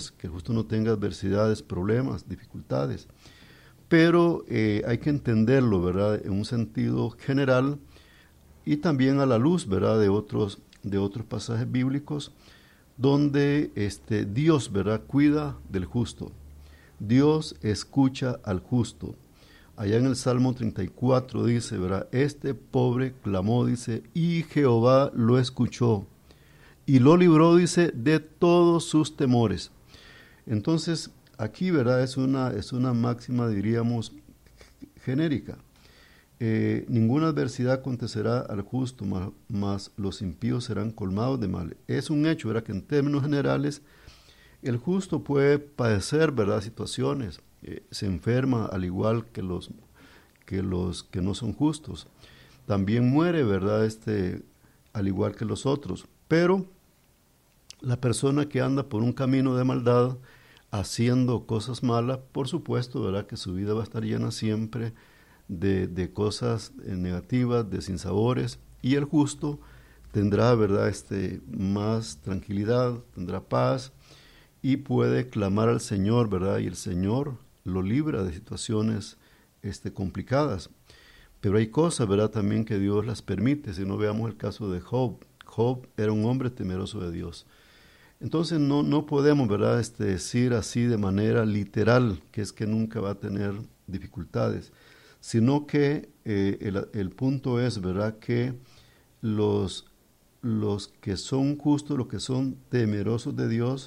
cosas, que el justo no tenga adversidades, problemas, dificultades. Pero hay que entenderlo, ¿verdad?, en un sentido general y también a la luz, ¿verdad?, de otros pasajes bíblicos donde Dios, ¿verdad?, cuida del justo. Dios escucha al justo. Allá en el Salmo 34 dice, ¿verdad?, este pobre clamó, dice, y Jehová lo escuchó y lo libró, dice, de todos sus temores. Entonces, aquí, ¿verdad?, es una máxima, diríamos, genérica. Ninguna adversidad acontecerá al justo, mas los impíos serán colmados de mal. Es un hecho, ¿verdad?, que en términos generales el justo puede padecer, ¿verdad?, situaciones, se enferma al igual que los que no son justos. También muere, ¿verdad?, al igual que los otros. Pero la persona que anda por un camino de maldad, haciendo cosas malas, por supuesto, ¿verdad?, que su vida va a estar llena siempre de cosas negativas, de sinsabores, y el justo tendrá, ¿verdad?, más tranquilidad, tendrá paz, y puede clamar al Señor, ¿verdad?, y el Señor lo libra de situaciones complicadas. Pero hay cosas, ¿verdad?, también que Dios las permite. Si no, veamos el caso de Job. Job era un hombre temeroso de Dios. Entonces no podemos, ¿verdad?, decir así de manera literal que es que nunca va a tener dificultades, sino que el punto es, ¿verdad?, que los que son justos, los que son temerosos de Dios,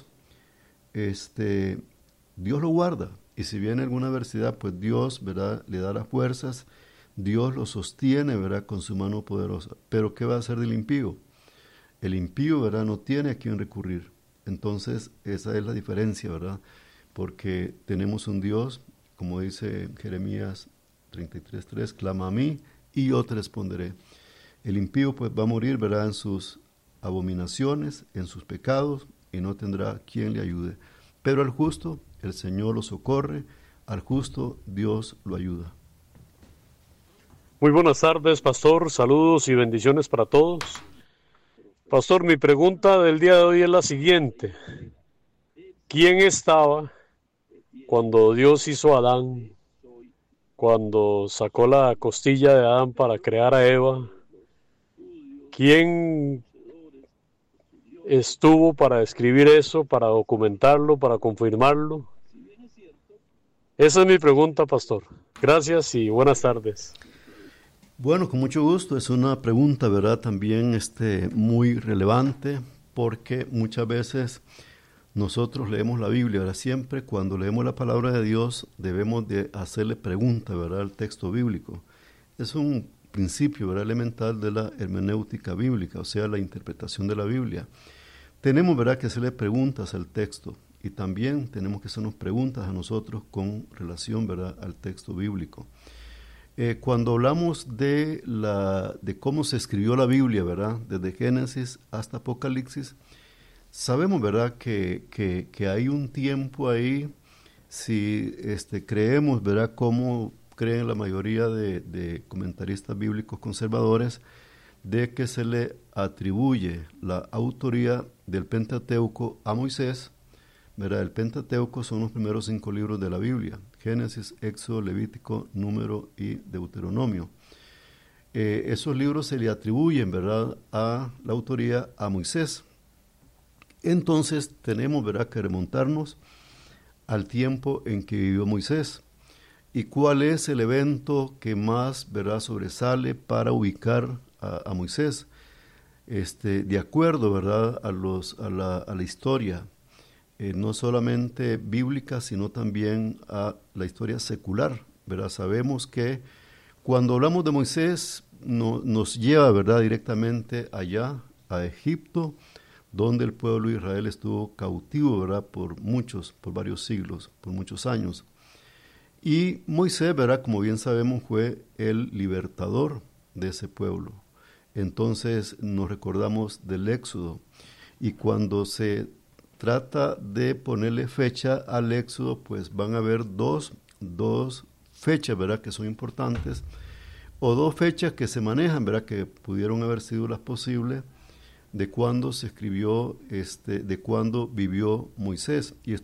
Dios lo guarda. Y si viene alguna adversidad, pues Dios, ¿verdad?, le da las fuerzas, Dios lo sostiene, ¿verdad?, con su mano poderosa. Pero ¿qué va a hacer del impío? El impío, ¿verdad?, no tiene a quién recurrir. Entonces, esa es la diferencia, ¿verdad? Porque tenemos un Dios, como dice Jeremías 33:3, clama a mí y yo te responderé. El impío pues va a morir, ¿verdad?, en sus abominaciones, en sus pecados, y no tendrá quien le ayude. Pero al justo, el Señor lo socorre, al justo Dios lo ayuda. Muy buenas tardes, pastor. Saludos y bendiciones para todos. Pastor, mi pregunta del día de hoy es la siguiente. ¿Quién estaba cuando Dios hizo a Adán? Cuando sacó la costilla de Adán para crear a Eva, ¿quién estuvo para escribir eso, para documentarlo, para confirmarlo? Esa es mi pregunta, pastor. Gracias y buenas tardes. Bueno, con mucho gusto. Es una pregunta, ¿verdad?, también muy relevante, porque muchas veces nosotros leemos la Biblia, ¿verdad? Siempre cuando leemos la palabra de Dios debemos de hacerle pregunta, ¿verdad?, al texto bíblico. Es un principio, ¿verdad?, elemental de la hermenéutica bíblica, o sea, la interpretación de la Biblia. Tenemos, ¿verdad?, que hacerle preguntas al texto, y también tenemos que hacernos preguntas a nosotros con relación, ¿verdad?, al texto bíblico. Cuando hablamos de cómo se escribió la Biblia, ¿verdad?, desde Génesis hasta Apocalipsis, sabemos, ¿verdad?, que hay un tiempo ahí, si creemos, ¿verdad?, como creen la mayoría de comentaristas bíblicos conservadores, de que se le atribuye la autoría del Pentateuco a Moisés, ¿verdad? El Pentateuco son los primeros 5 libros de la Biblia: Génesis, Éxodo, Levítico, Número y Deuteronomio. Esos libros se le atribuyen, ¿verdad?, a la autoría a Moisés. Entonces tenemos, ¿verdad?, que remontarnos al tiempo en que vivió Moisés. ¿Y cuál es el evento que más, ¿verdad?, sobresale para ubicar a Moisés? De acuerdo, ¿verdad?, a la historia, no solamente bíblica, sino también a la historia secular, ¿verdad? Sabemos que cuando hablamos de Moisés nos lleva, ¿verdad?, directamente allá, a Egipto, donde el pueblo de Israel estuvo cautivo, ¿verdad?, por varios siglos, por muchos años. Y Moisés, ¿verdad?, como bien sabemos, fue el libertador de ese pueblo. Entonces nos recordamos del Éxodo, y cuando se trata de ponerle fecha al Éxodo, pues van a haber dos fechas, ¿verdad?, que son importantes, o 2 fechas que se manejan, ¿verdad?, que pudieron haber sido las posibles, de cuándo se escribió, de cuándo vivió Moisés. Y estoy